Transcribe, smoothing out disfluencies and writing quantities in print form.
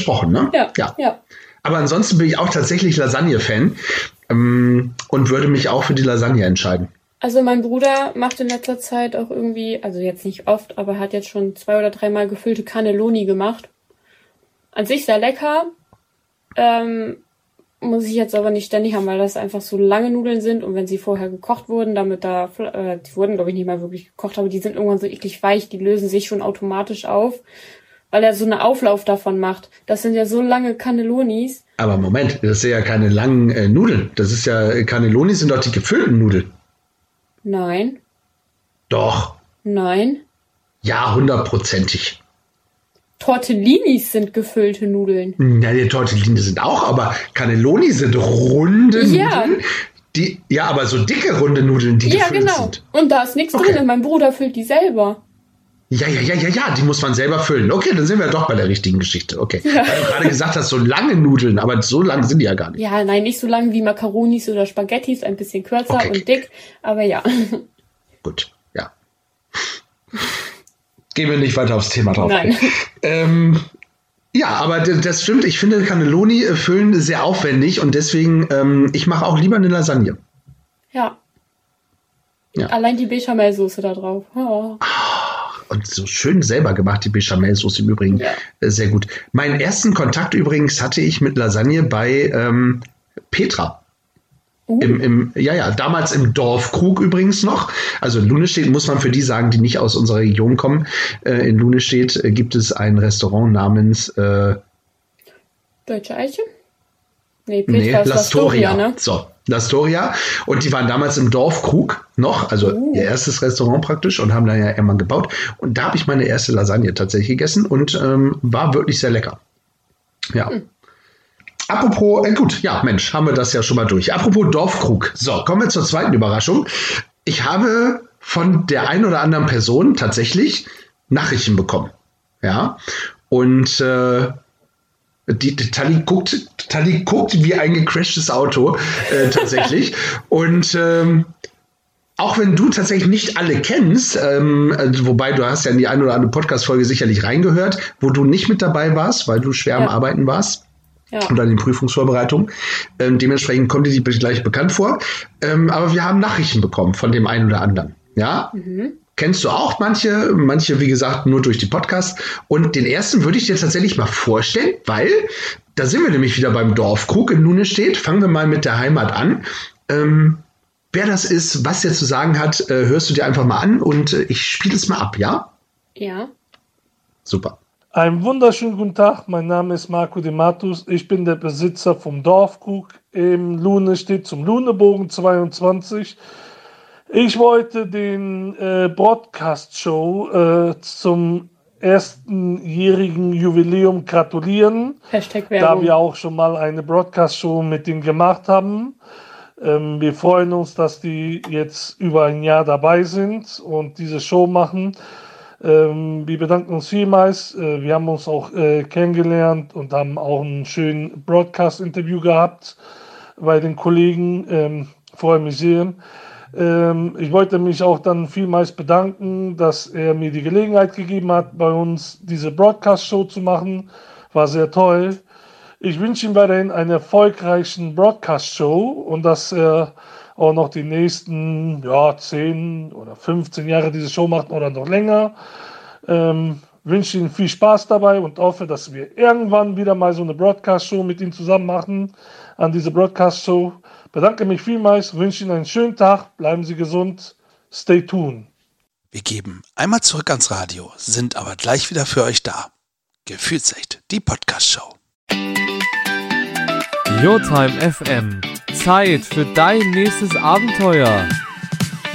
besprochen, ne? Ja. Aber ansonsten bin ich auch tatsächlich Lasagne-Fan und würde mich auch für die Lasagne entscheiden. Also mein Bruder macht in letzter Zeit auch irgendwie, also jetzt nicht oft, aber hat jetzt schon 2 oder 3 Mal gefüllte Cannelloni gemacht. An sich sehr lecker. Muss ich jetzt aber nicht ständig haben, weil das einfach so lange Nudeln sind und wenn sie vorher gekocht wurden, die wurden glaube ich nicht mal wirklich gekocht, aber die sind irgendwann so eklig weich, die lösen sich schon automatisch auf, weil er so einen Auflauf davon macht. Das sind ja so lange Cannellonis. Aber Moment, das sind ja keine langen Nudeln. Das ist ja, Cannelloni sind doch die gefüllten Nudeln. Nein. Doch. Nein. Ja, 100%. Tortellinis sind gefüllte Nudeln. Ja, die Tortellini sind auch, aber Cannelloni sind runde Nudeln. Ja, aber so dicke runde Nudeln, die gefüllt sind. Und da ist nichts drin. Mein Bruder füllt die selber. Ja, die muss man selber füllen. Okay, dann sind wir doch bei der richtigen Geschichte. Okay. Ja. Weil du gerade gesagt hast, so lange Nudeln, aber so lang sind die ja gar nicht. Ja, nein, nicht so lang wie Makaronis oder Spaghettis, ein bisschen kürzer und dick, aber ja. Gut, ja. Gehen wir nicht weiter aufs Thema drauf. Nein. Ja, aber das stimmt. Ich finde Cannelloni füllen sehr aufwendig und deswegen, ich mache auch lieber eine Lasagne. Ja. Allein die Bechamelsoße da drauf. Oh. Und so schön selber gemacht, die Bechamelsoße im Übrigen. Ja. Sehr gut. Meinen ersten Kontakt übrigens hatte ich mit Lasagne bei Petra. Damals im Dorfkrug übrigens noch. Also in Lunestedt muss man für die sagen, die nicht aus unserer Region kommen. In Lunestedt gibt es ein Restaurant namens Deutsche Eiche? Petra ist Lastoria, ne? So, Lastoria. Und die waren damals im Dorfkrug noch, also ihr erstes Restaurant praktisch und haben da ja irgendwann gebaut. Und da habe ich meine erste Lasagne tatsächlich gegessen und war wirklich sehr lecker. Ja. Apropos, haben wir das ja schon mal durch. Apropos Dorfkrug. So, kommen wir zur zweiten Überraschung. Ich habe von der einen oder anderen Person tatsächlich Nachrichten bekommen. Ja. Und die Tali guckt wie ein gecrashtes Auto tatsächlich. Und auch wenn du tatsächlich nicht alle kennst, wobei du hast ja in die eine oder andere Podcast-Folge sicherlich reingehört, wo du nicht mit dabei warst, weil du schwer am Arbeiten warst. Ja. Oder den Prüfungsvorbereitungen. Dementsprechend kommt dir die gleich bekannt vor. Aber wir haben Nachrichten bekommen von dem einen oder anderen. Ja? Kennst du auch manche, wie gesagt, nur durch die Podcasts. Und den ersten würde ich dir tatsächlich mal vorstellen, weil da sind wir nämlich wieder beim Dorfkrug in Lunestedt. Fangen wir mal mit der Heimat an. Wer das ist, was der zu sagen hat, hörst du dir einfach mal an und ich spiele es mal ab, ja? Ja. Super. Einen wunderschönen guten Tag, mein Name ist Marco de Matus, ich bin der Besitzer vom Dorfkrug im Lunestedt zum Lunebogen 22. Ich wollte den Broadcast-Show zum erstenjährigen Jubiläum gratulieren, da wir auch schon mal eine Broadcast-Show mit denen gemacht haben. Wir freuen uns, dass die jetzt über ein Jahr dabei sind und diese Show machen. Wir bedanken uns vielmals. Wir haben uns auch kennengelernt und haben auch einen schönen Broadcast-Interview gehabt bei den Kollegen. Freue mich sehr. Ich wollte mich auch dann vielmals bedanken, dass er mir die Gelegenheit gegeben hat, bei uns diese Broadcast-Show zu machen. War sehr toll. Ich wünsche ihm weiterhin einen erfolgreichen Broadcast-Show und dass er auch noch die nächsten 10 oder 15 Jahre diese Show macht oder noch länger. Wünsche Ihnen viel Spaß dabei und hoffe, dass wir irgendwann wieder mal so eine Broadcast-Show mit ihm zusammen machen an diese Broadcast-Show. Bedanke mich vielmals, wünsche Ihnen einen schönen Tag, bleiben Sie gesund, stay tuned. Wir geben einmal zurück ans Radio, sind aber gleich wieder für euch da. Gefühlsecht, die Podcast-Show. Your Time FM. Zeit für dein nächstes Abenteuer.